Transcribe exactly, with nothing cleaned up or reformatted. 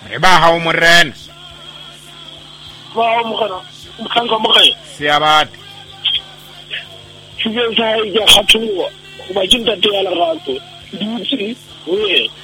re ba ha o morena ba mo kana mkhanga mo kae Siabate se se ya khathuwa ba jinta te ya la gato dutse o ye